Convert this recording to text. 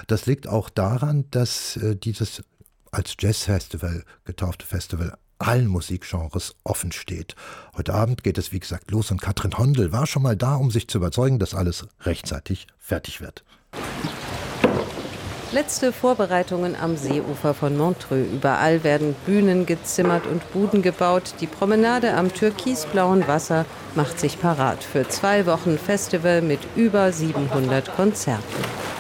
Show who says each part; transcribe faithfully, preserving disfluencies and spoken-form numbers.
Speaker 1: Das liegt auch daran, dass äh, dieses als Jazzfestival getaufte Festival allen Musikgenres offen steht. Heute Abend geht es, wie gesagt, los und Katrin Hondel war schon mal da, um sich zu überzeugen, dass alles rechtzeitig fertig wird.
Speaker 2: Letzte Vorbereitungen am Seeufer von Montreux. Überall werden Bühnen gezimmert und Buden gebaut. Die Promenade am türkisblauen Wasser macht sich parat für zwei Wochen Festival mit über siebenhundert Konzerten.